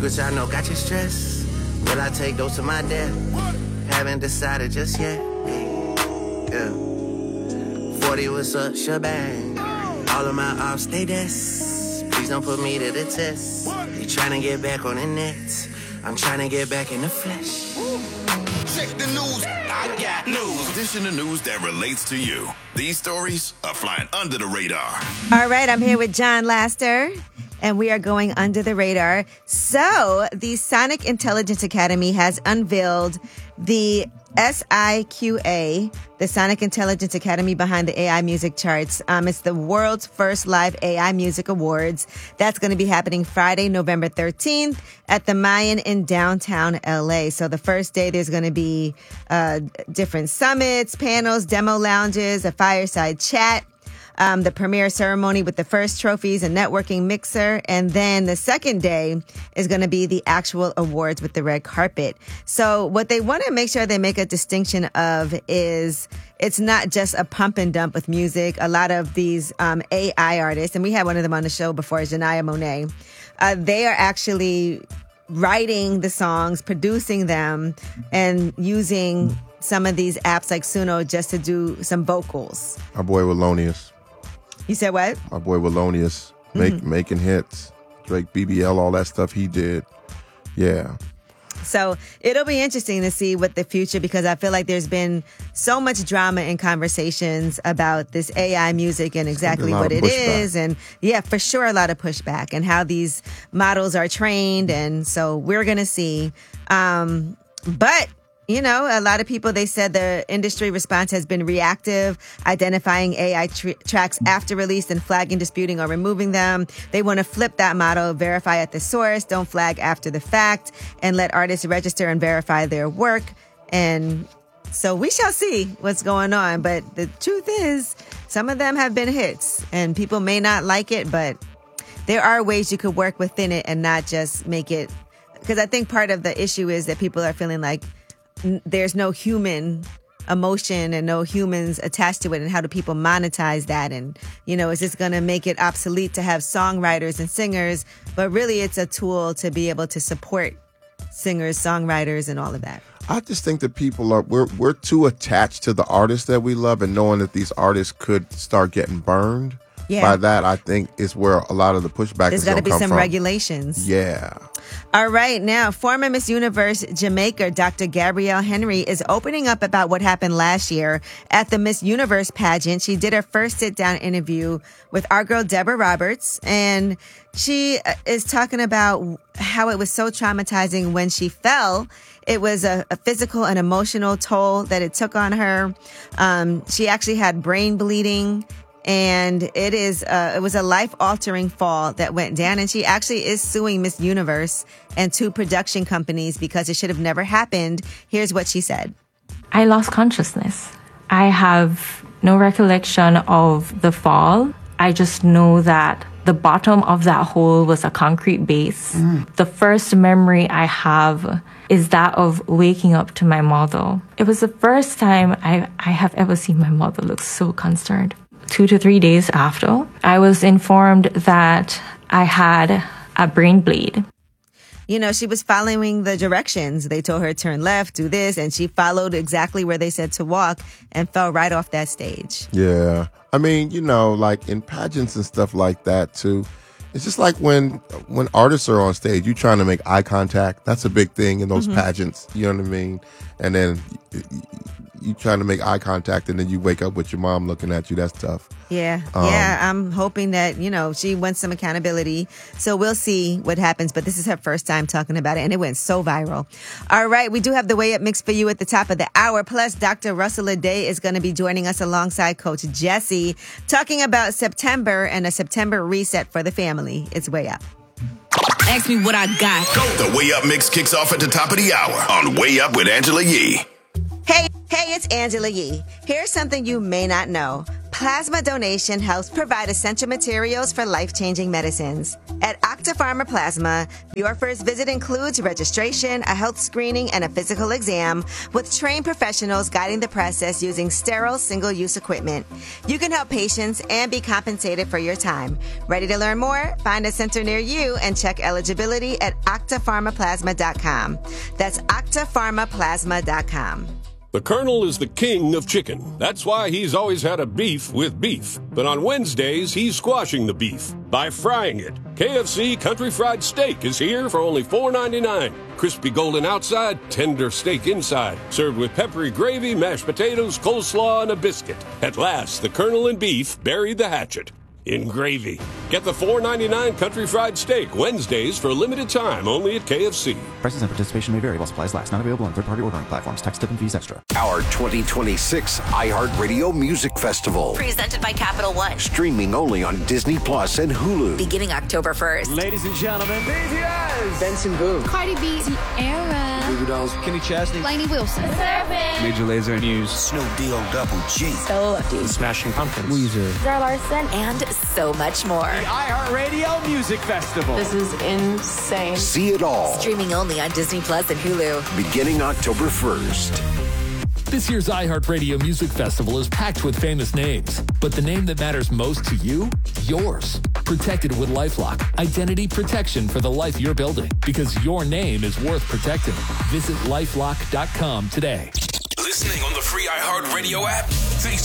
secrets I know got you stressed. Will I take those to my death? Haven't decided just yet. Yeah. 40 was up, shebang. All of my ops, they desk. Please don't put me to the test. You trying to get back on the net. I'm trying to get back in the flesh. Check the news. I got news. Dishing the news that relates to you. These stories are flying under the radar. All right, I'm here with John Laster, and we are going under the radar. So, the Sonic Intelligence Academy has unveiled the SIQA, the Sonic Intelligence Academy behind the AI music charts. It's the world's first live AI music awards. That's going to be happening Friday, November 13th at the Mayan in downtown LA. So the first day there's going to be different summits, panels, demo lounges, a fireside chat. The premiere ceremony with the first trophies and networking mixer. And then the second day is going to be the actual awards with the red carpet. So what they want to make sure they make a distinction of is it's not just a pump and dump with music. A lot of these AI artists, and we had one of them on the show before, Janaya Monet, they are actually writing the songs, producing them, and using some of these apps like Suno just to do some vocals. Our boy Wallonius. You said what? My boy Wallonius making hits. Drake, BBL, all that stuff he did. Yeah. So it'll be interesting to see what the future, because I feel like there's been so much drama and conversations about this AI music and exactly what it is. And yeah, for sure, a lot of pushback and how these models are trained. And so we're going to see. But you know, a lot of people, they said the industry response has been reactive, identifying AI tracks after release and flagging, disputing, or removing them. They want to flip that model, verify at the source, don't flag after the fact, and let artists register and verify their work. And so we shall see what's going on. But the truth is, some of them have been hits, and people may not like it, but there are ways you could work within it and not just make it. Because I think part of the issue is that people are feeling like there's no human emotion and no humans attached to it, and how do people monetize that? And, you know, is this going to make it obsolete to have songwriters and singers? But really, it's a tool to be able to support singers, songwriters, and all of that. I just think that people are, we're too attached to the artists that we love, and knowing that these artists could start getting burned. Yeah. By that, I think is where a lot of the pushback is going to come from. There's got to be some regulations. Yeah. All right. Now, former Miss Universe Jamaica, Dr. Gabrielle Henry, is opening up about what happened last year at the Miss Universe pageant. She did her first sit-down interview with our girl, Deborah Roberts, and she is talking about how it was so traumatizing when she fell. It was a physical and emotional toll that it took on her. She actually had brain bleeding. And it was a life-altering fall that went down. And she actually is suing Miss Universe and 2 production companies because it should have never happened. Here's what she said. I lost consciousness. I have no recollection of the fall. I just know that the bottom of that hole was a concrete base. The first memory I have is that of waking up to my mother. It was the first time I have ever seen my mother look so concerned. 2 to 3 days after, I was informed that I had a brain bleed. You know, she was following the directions. They told her turn left, do this, and she followed exactly where they said to walk and fell right off that stage. Yeah. I mean, you know, like in pageants and stuff like that too, it's just like when artists are on stage, you trying to make eye contact. That's a big thing in those pageants. You know what I mean? And then you trying to make eye contact, and then you wake up with your mom looking at you. That's tough. Yeah. I'm hoping that, you know, she wants some accountability. So we'll see what happens. But this is her first time talking about it, and it went so viral. All right. We do have the Way Up mix for you at the top of the hour. Plus, Dr. Russell Aday is going to be joining us alongside Coach Jesse, talking about September and a September reset for the family. It's Way Up. Ask me what I got. The Way Up mix kicks off at the top of the hour on Way Up with Angela Yee. Hey, it's Angela Yee. Here's something you may not know. Plasma donation helps provide essential materials for life-changing medicines. At Octa Pharma Plasma, your first visit includes registration, a health screening, and a physical exam with trained professionals guiding the process using sterile single-use equipment. You can help patients and be compensated for your time. Ready to learn more? Find a center near you and check eligibility at octapharmaplasma.com. That's octapharmaplasma.com. The Colonel is the king of chicken. That's why he's always had a beef with beef. But on Wednesdays, he's squashing the beef by frying it. KFC Country Fried Steak is here for only $4.99. Crispy golden outside, tender steak inside. Served with peppery gravy, mashed potatoes, coleslaw, and a biscuit. At last, the Colonel and beef buried the hatchet in gravy. Get the $4.99 Country Fried Steak Wednesdays for a limited time only at KFC. Prices and participation may vary while supplies last. Not available on third-party ordering platforms. Tax, tip, and fees extra. Our 2026 iHeartRadio Music Festival. Presented by Capital One. Streaming only on Disney Plus and Hulu. Beginning October 1st. Ladies and gentlemen, BTS. Benson Boone. Cardi B. Sierra. Goo Dolls. Kenny Chesney. Lainey Wilson. Major Lazer News. Snoop D-O Double G. Stella Lefty. Smashing Pumpkins. Weezer. Zara Larson. And so much more. The iHeartRadio Music Festival. This is insane. See it all. Streaming only on Disney Plus and Hulu. Beginning October 1st. This year's iHeartRadio Music Festival is packed with famous names. But the name that matters most to you? Yours. Protected with LifeLock. Identity protection for the life you're building. Because your name is worth protecting. Visit LifeLock.com today. Listening on the free iHeartRadio app?